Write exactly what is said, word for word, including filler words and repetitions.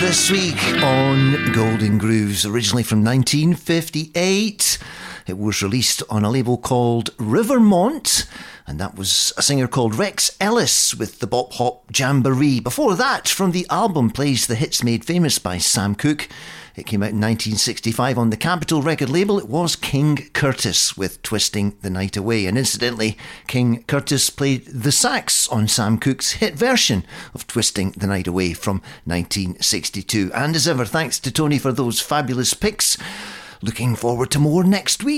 this week on Golden Grooves, originally from nineteen fifty-eight. It was released on a label called Rivermont, and that was a singer called Rex Ellis with the Bop Hop Jamboree. Before that, from the album Plays the Hits Made Famous by Sam Cooke, it came out in nineteen sixty-five on the Capitol record label. It was King Curtis with Twisting the Night Away. And incidentally, King Curtis played the sax on Sam Cooke's hit version of Twisting the Night Away from nineteen sixty-two. And as ever, thanks to Tony for those fabulous picks. Looking forward to more next week.